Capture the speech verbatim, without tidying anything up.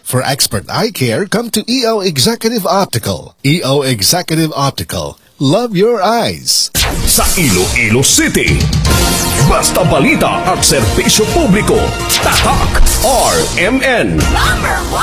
For expert eye care, come to E O Executive Optical. E O Executive Optical. Love your eyes. Sa Iloilo City, basta balita at serbisyo publiko, tatak R M N.